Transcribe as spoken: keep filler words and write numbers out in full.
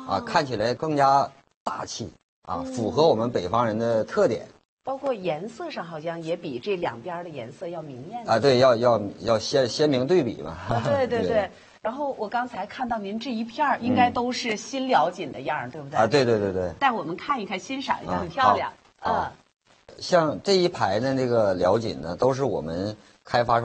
啊，看起来更加大气啊，符合我们北方人的特点。 包括颜色上好像也比这两边的颜色要明艳啊，对，要要要鲜鲜明对比嘛。 啊、对对对。 对然后我刚才看到您这一片儿应该都是新辽锦的样儿，对不对？ 啊，对对对对。 带我们看一看，欣赏一下， 啊很漂亮。 嗯。像这一排的那个辽锦呢，都是我们开发出